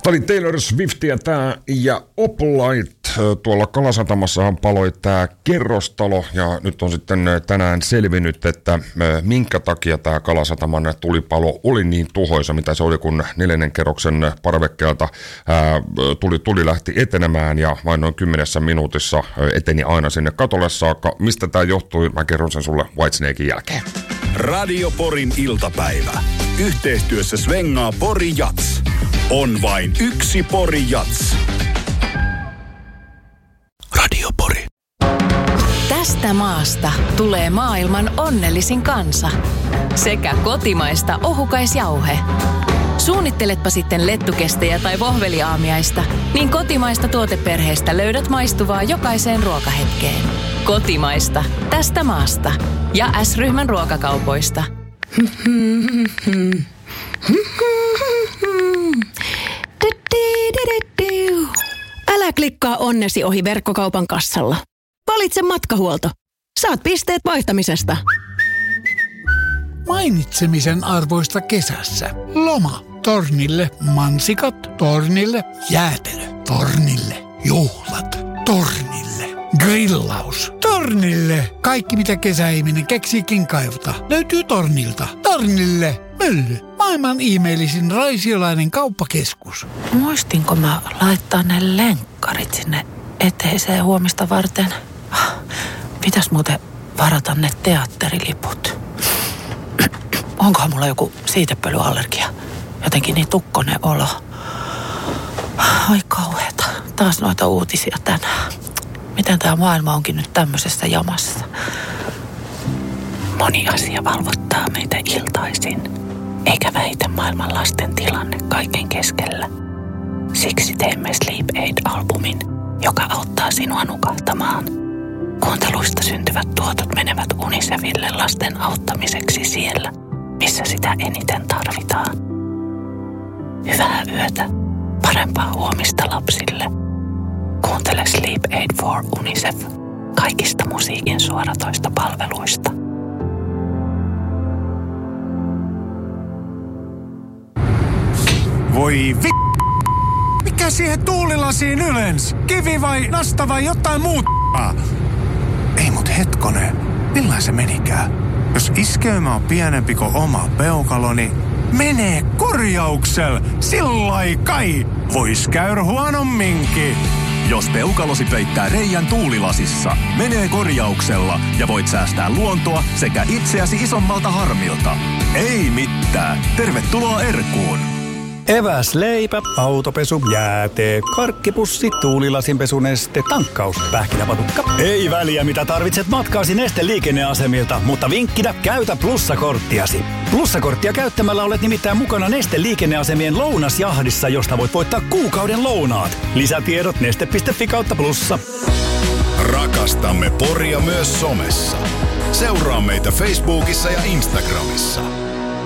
Tämä oli Taylor Swiftia ja Oplight. Tuolla Kalasatamassahan paloi tämä kerrostalo ja nyt on sitten tänään selvinnyt, että minkä takia tämä Kalasataman tulipalo oli niin tuhoisa, mitä se oli, kun 4. kerroksen parvekkeelta tuli lähti etenemään ja vain noin 10 minuutissa eteni aina sinne katolle saakka. Mistä tämä johtui? Mä kerron sen sulle Whitesnaken jälkeen. Radio Porin iltapäivä. Yhteistyössä Svengaa Pori Jats. On vain yksi Pori Jats. Radio Pori. Tästä maasta tulee maailman onnellisin kansa. Sekä kotimaista ohukaisjauhe. Suunnitteletpa sitten lettukestejä tai vohveliaamiaista, niin kotimaista tuoteperheestä löydät maistuvaa jokaiseen ruokahetkeen. Kotimaista. Tästä maasta. Ja S-ryhmän ruokakaupoista. Älä klikkaa onnesi ohi verkkokaupan kassalla. Valitse matkahuolto. Saat pisteet vaihtamisesta. Mainitsemisen arvoista kesässä. Loma. Tornille mansikat. Tornille jäätelö. Tornille juhlat. Tornille grillaus. Tornille kaikki mitä kesäihminen keksiikin kaivata. Löytyy Tornilta. Tornille mylly. Maailman ihmeellisin raisiolainen kauppakeskus. Muistinko mä laittaa ne lenkkarit sinne eteiseen huomista varten? Pitäis muuten varata ne teatteriliput. Onkohan mulla joku siitepölyallergia? Jotenkin niin tukkonen olo. Ai kauheeta. Taas noita uutisia tänään. Miten tää maailma onkin nyt tämmöisessä jamassa? Moni asia valvottaa meitä iltaisin. Eikä väitä maailman lasten tilanne kaiken keskellä. Siksi teemme Sleep Aid-albumin, joka auttaa sinua nukahtamaan. Kuunteluista syntyvät tuotot menevät UNICEFille lasten auttamiseksi siellä, missä sitä eniten tarvitaan. Hyvää yötä, parempaa huomista lapsille. Kuuntele Sleep Aid for UNICEF kaikista musiikin suoratoista palveluista. Voi mikä siihen tuulilasiin ylens? Kivi vai nasta vai jotain muuta? Ei mut hetkonen, millain se menikään? Jos iskeymä on pienempi kuin oma peukalo, niin menee korjauksella. Sillai kai vois käydä huonomminkin. Jos peukalosi peittää reijän tuulilasissa, menee korjauksella ja voit säästää luontoa sekä itseäsi isommalta harmilta. Ei mitään. Tervetuloa Erkuun. Eväs, leipä, autopesu, jäätee, karkkipussi, tuulilasinpesuneste, tankkaus, pähkinäpatukka. Ei väliä mitä tarvitset matkaasi Neste liikenneasemilta, mutta vinkkinä käytä plussakorttiasi. Plussakorttia käyttämällä olet nimittäin mukana Neste liikenneasemien lounasjahdissa, josta voit voittaa kuukauden lounaat. Lisätiedot neste.fi/plussa. Rakastamme Poria myös somessa. Seuraa meitä Facebookissa ja Instagramissa.